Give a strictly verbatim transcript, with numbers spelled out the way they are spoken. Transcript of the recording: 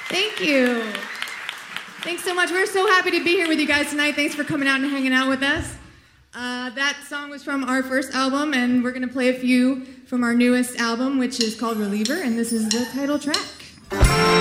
Thank you. Thanks so much. We're so happy to be here with you guys tonight. Thanks for coming out and hanging out with us. Uh, that song was from our first album, and we're going to play a few from our newest album, which is called Reliever, and this is the title track.